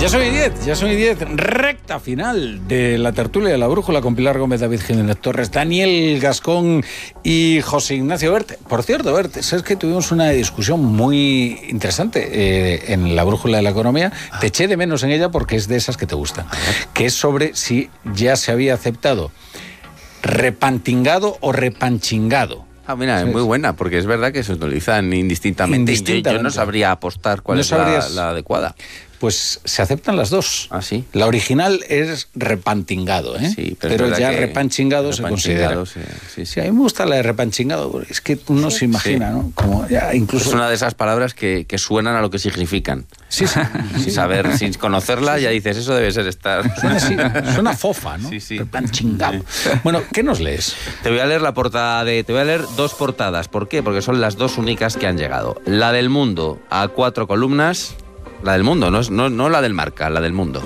Ya son 10, recta final de la tertulia de la brújula con Pilar Gómez, David Jiménez Torres, Daniel Gascón y José Ignacio Bert. Por cierto, Bert, sabes que tuvimos una discusión muy interesante en la brújula de la economía. Te eché de menos en ella porque es de esas que te gustan, que es sobre si ya se había aceptado repantingado o repanchingado. Ah, mira, es muy buena, porque es verdad que se utilizan indistintamente. Yo no sabría apostar cuál es la adecuada. Pues se aceptan las dos. ¿Ah, sí? La original es repantingado, ¿eh? Sí, pero ya repanchingado se considera. Sí, a mí me gusta la de repanchingado, porque es que uno se imagina, ¿no? Como ya incluso... Es una de esas palabras que suenan a lo que significan. Sí. Sin saber, sin conocerla, ya dices, eso debe ser estar... Suena fofa, ¿no? Sí. Repanchingado. Bueno, ¿qué nos lees? Te voy a leer te voy a leer dos portadas. ¿Por qué? Porque son las dos únicas que han llegado. La del Mundo, a 4 columnas... La del Mundo, no la del Marca, la del Mundo.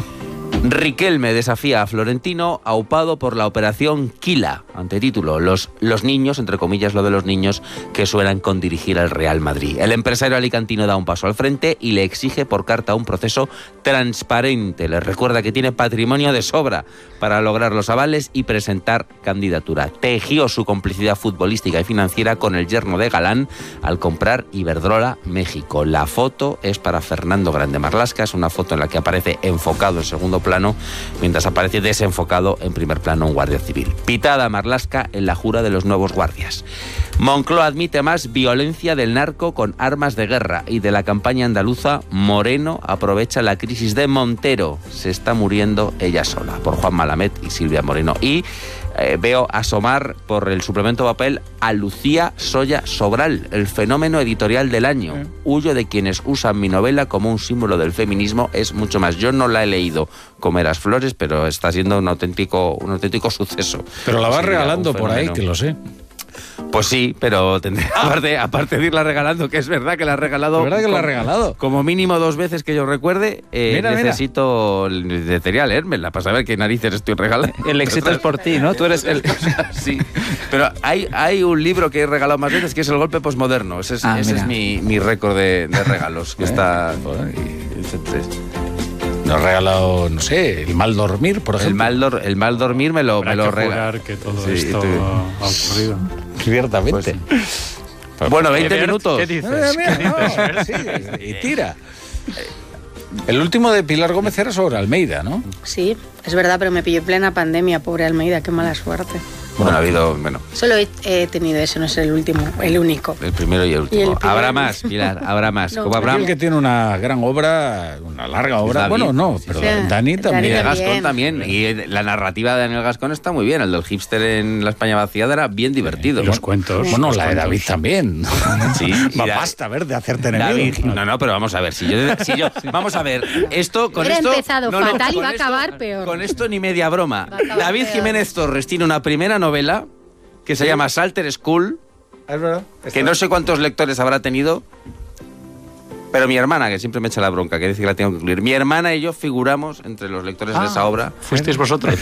Riquelme desafía a Florentino, aupado por la operación Quila. Antetítulo, los niños, entre comillas lo de los niños, que suenan con dirigir al Real Madrid. El empresario alicantino da un paso al frente y le exige por carta un proceso transparente. Les recuerda que tiene patrimonio de sobra para lograr los avales y presentar candidatura. Tejió su complicidad futbolística y financiera con el yerno de Galán al comprar Iberdrola México. La foto es para Fernando Grande Marlaska, es una foto en la que aparece enfocado en segundo plano, mientras aparece desenfocado en primer plano un guardia civil. Pitada Marlaska en la jura de los nuevos guardias. Moncloa admite más violencia del narco con armas de guerra y de la campaña andaluza. Moreno aprovecha la crisis de Montero. Se está muriendo ella sola, por Juan Malamet y Silvia Moreno. Y veo asomar por el suplemento papel a Lucía Soya Sobral, el fenómeno editorial del año. Huyo de quienes usan mi novela como un símbolo del feminismo. Es mucho más. Yo no la he leído, Comerás flores, pero está siendo un auténtico suceso. Pero la vas regalando por ahí, que lo sé. Pues sí, pero aparte de irla regalando, que es verdad que la has regalado. ¿Verdad que la has regalado? Como mínimo 2 veces que yo recuerde, necesito leérmela para saber qué narices estoy regalando. El éxito es por ti, ¿no? Tú eres el... Sí, pero hay un libro que he regalado más veces que es El golpe posmoderno. Ese es mi récord de regalos, que está... Nos ha regalado, no sé, El mal dormir, por ejemplo. El mal dormir me lo regaló. Que todo esto ha ocurrido. Ciertamente. Pues, bueno, 20 minutos. ¿Qué dices? Y tira. El último de Pilar Gómez era sobre Almeida, ¿no? Sí, es verdad, pero me pilló en plena pandemia, pobre Almeida, qué mala suerte. Bueno, Solo he tenido eso, no es el último, el único. El primero y el último. Habrá más, Pilar, habrá más. No, como Abraham, que tiene una gran obra, una larga obra. David. Bueno, no, pero Dani también. Daniel Gascón también. Y la narrativa de Daniel Gascón está muy bien. El del hipster en la España vaciada era bien divertido. Los cuentos. Bueno, la de David también. Sí. Basta, ver, de hacerte enemigo. David, no, pero vamos a ver. Si yo vamos a ver. Esto, con Hubiera esto... empezado fatal y va a acabar peor. Con esto ni media broma. David Jiménez Torres tiene una primera novela que se llama Salter School, Es verdad. que no sé cuántos lectores habrá tenido, pero mi hermana, que siempre me echa la bronca, que dice que la tengo que incluir, mi hermana y yo figuramos entre los lectores de esa obra. ¿Fuisteis vosotros?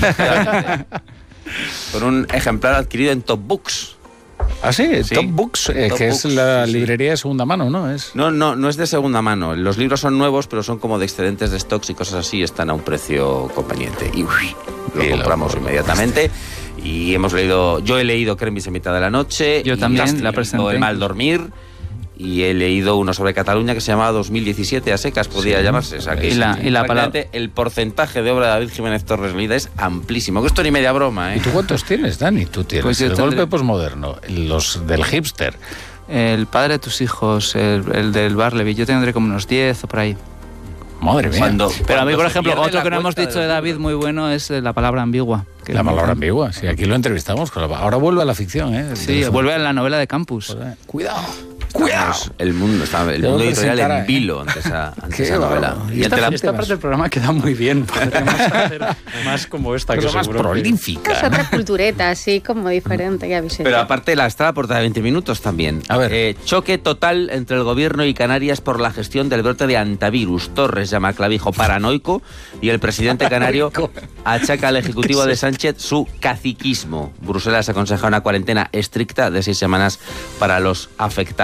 Con un ejemplar adquirido en Top Books. Ah, sí, Top Books, Top que Books, es la librería de segunda mano, ¿no? No es de segunda mano. Los libros son nuevos, pero son como de excedentes de stocks y cosas así, están a un precio conveniente. Y lo compramos inmediatamente. Y yo he leído Cremis en mitad de la noche. Yo también la presenté. El mal dormir. Y he leído uno sobre Cataluña que se llamaba 2017 a secas, podría llamarse. O sea, que el porcentaje de obra de David Jiménez Torres leída es amplísimo. Que esto ni media broma, ¿eh? ¿Y tú cuántos tienes, Dani? Tú tienes Pues el golpe posmoderno, los del hipster. El padre de tus hijos, el del Barleby, yo tendré como unos 10 o por ahí. Madre mía. Pero a mí, por ejemplo, otro que no hemos dicho de David muy bueno es la palabra ambigua. La palabra ambigua, sí, aquí lo entrevistamos. Ahora vuelve a la ficción, ¿eh? Sí, vuelve a la novela de Campus. Cuidado. El mundo editorial en vilo ante esa novela. Y esta parte del programa queda muy bien. Podríamos hacer más como esta, que más prolífica. Es otra cultureta, así como diferente, ya avisé. Pero aparte está la portada de 20 minutos también. A ver. Choque total entre el gobierno y Canarias por la gestión del brote de antivirus. Torres llama a Clavijo paranoico y el presidente canario achaca al ejecutivo de Sánchez su caciquismo. Bruselas aconseja una cuarentena estricta de 6 semanas para los afectados.